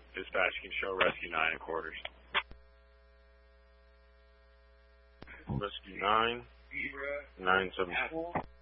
Dispatch can show Rescue 9 at quarters. Rescue 9, 974.